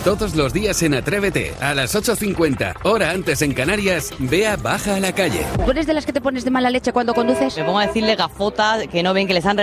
Todos los días en Atrévete, a las 8:50, hora antes en Canarias, Bea baja a la calle. ¿Tú eres de las que te pones de mala leche cuando conduces? Me pongo a decirle gafota, que no ven que les han